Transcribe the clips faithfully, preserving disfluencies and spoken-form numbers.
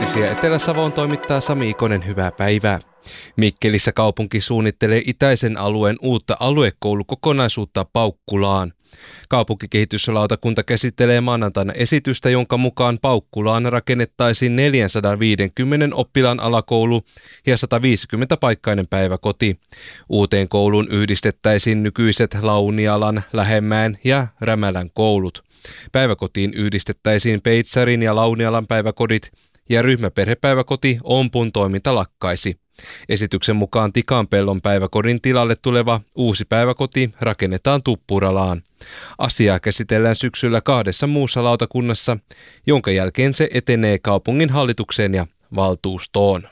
Uutisia Etelä-Savoon toimittaa Sami Ikonen, hyvää päivää. Mikkelissä kaupunki suunnittelee itäisen alueen uutta aluekoulukokonaisuutta Paukkulaan. Kaupunkikehityslautakunta käsittelee maanantaina esitystä, jonka mukaan Paukkulaan rakennettaisiin neljäsataaviisikymmentä oppilaan alakoulu ja sataviisikymmentä-paikkainen päiväkoti. Uuteen kouluun yhdistettäisiin nykyiset Launialan, Lähemäen ja Rämälän koulut. Päiväkotiin yhdistettäisiin Peitsarin ja Launialan päiväkodit ja ryhmäperhepäiväkoti Ompun toiminta lakkaisi. Esityksen mukaan Tikanpellon päiväkodin tilalle tuleva uusi päiväkoti rakennetaan Tuppuralaan. Asiaa käsitellään syksyllä kahdessa muussa lautakunnassa, jonka jälkeen se etenee kaupungin hallitukseen ja valtuustoon.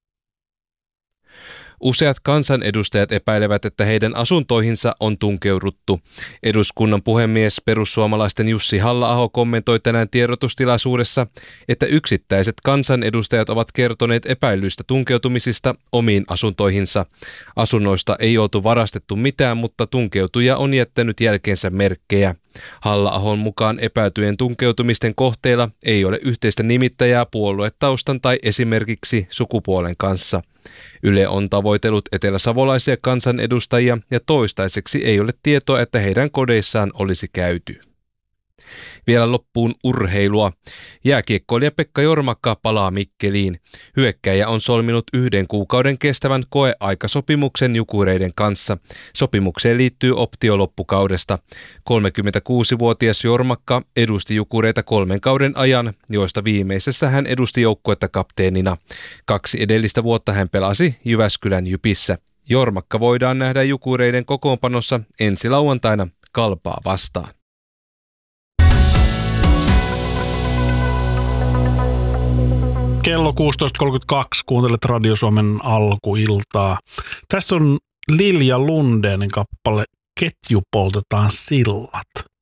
Useat kansanedustajat epäilevät, että heidän asuntoihinsa on tunkeuduttu. Eduskunnan puhemies perussuomalaisten Jussi Halla-aho kommentoi tänään tiedotustilaisuudessa, että yksittäiset kansanedustajat ovat kertoneet epäilyistä tunkeutumisista omiin asuntoihinsa. Asunnoista ei oltu varastettu mitään, mutta tunkeutuja on jättänyt jälkeensä merkkejä. Halla-ahon mukaan epäiltyjen tunkeutumisten kohteilla ei ole yhteistä nimittäjää puoluetaustan tai esimerkiksi sukupuolen kanssa. Yle on tavoitellut eteläsavolaisia kansanedustajia ja toistaiseksi ei ole tietoa, että heidän kodeissaan olisi käyty. Vielä loppuun urheilua. Jääkiekkoilija Pekka Jormakka palaa Mikkeliin. Hyökkääjä on solminut yhden kuukauden kestävän koeaikasopimuksen Jukureiden kanssa. Sopimukseen liittyy optio loppukaudesta. kolmekymmentäkuusivuotias Jormakka edusti Jukureita kolmen kauden ajan, joista viimeisessä hän edusti joukkuetta kapteenina. Kaksi edellistä vuotta hän pelasi Jyväskylän Jypissä. Jormakka voidaan nähdä Jukureiden kokoonpanossa ensi lauantaina Kalpaa vastaan. Kello kuusitoista kolmekymmentäkaksi, kuuntelet Radio Suomen alkuiltaa. Tässä on Lilja Lundénin kappale Ketju poltetaan sillat.